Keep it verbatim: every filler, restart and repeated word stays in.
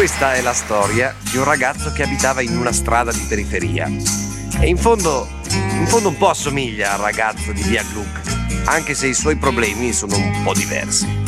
Questa è la storia di un ragazzo che abitava in una strada di periferia. E in fondo, in fondo un po' assomiglia al ragazzo di Via Gluck, anche se i suoi problemi sono un po' diversi.